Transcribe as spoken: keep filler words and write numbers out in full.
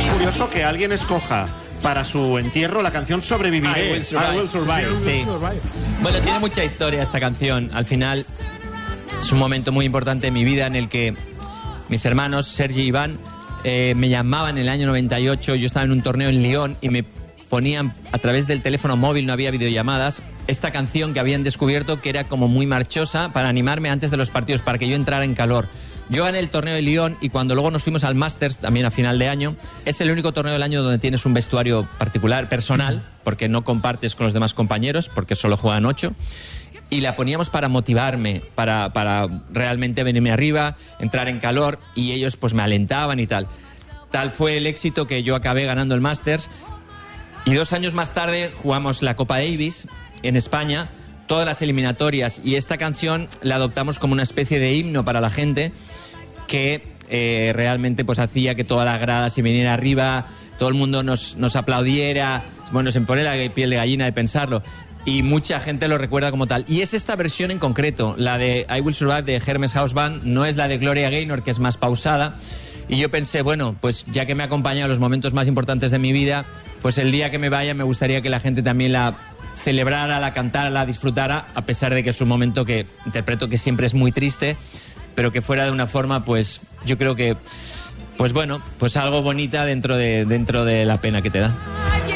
es curioso que alguien escoja para su entierro la canción Sobreviviré. I Will Survive. I Will Survive. Sí. Bueno, tiene mucha historia esta canción. Al final es un momento muy importante en mi vida en el que mis hermanos, Sergi y Iván, eh, me llamaban en el año noventa y ocho. Yo estaba en un torneo en Lyon y me ponían a través del teléfono móvil, no había videollamadas, esta canción que habían descubierto que era como muy marchosa para animarme antes de los partidos, para que yo entrara en calor. Yo gané el torneo de Lyon y cuando luego nos fuimos al Masters, también a final de año, es el único torneo del año donde tienes un vestuario particular, personal, porque no compartes con los demás compañeros, porque solo juegan ocho. Y la poníamos para motivarme, para, para realmente venirme arriba, entrar en calor, y ellos pues me alentaban y tal. Tal fue el éxito que yo acabé ganando el Masters. Y dos años más tarde jugamos la Copa Davis en España, todas las eliminatorias, y esta canción la adoptamos como una especie de himno para la gente que eh, realmente pues hacía que toda la grada se viniera arriba, todo el mundo nos, nos aplaudiera. Bueno, se me pone la piel de gallina de pensarlo. Y mucha gente lo recuerda como tal. Y es esta versión en concreto, la de I Will Survive de Hermes House Band, no es la de Gloria Gaynor, que es más pausada. Y yo pensé, bueno, pues ya que me ha acompañado en los momentos más importantes de mi vida, pues el día que me vaya me gustaría que la gente también la celebrara, la cantara, la disfrutara, a pesar de que es un momento que interpreto que siempre es muy triste, pero que fuera de una forma, pues yo creo que, pues bueno, pues algo bonita dentro de, dentro de la pena que te da.